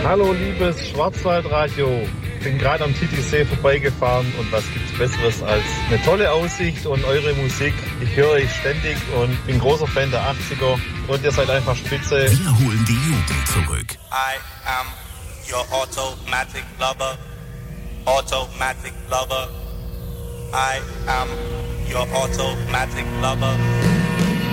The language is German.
Hallo liebes Schwarzwaldradio, bin gerade am Titisee vorbeigefahren und was gibt's Besseres als eine tolle Aussicht und eure Musik. Ich höre euch ständig und bin großer Fan der 80er und ihr seid einfach spitze. Wir holen die Jugend zurück. I am your automatic lover, automatic lover. I am your automatic lover.